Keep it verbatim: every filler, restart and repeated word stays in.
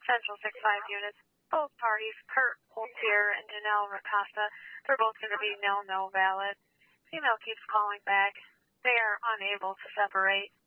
Central six five units. Both parties, Kurt Holtier and Janelle Ricasta, they're both going to be no-no valid. Female keeps calling back. They are unable to separate.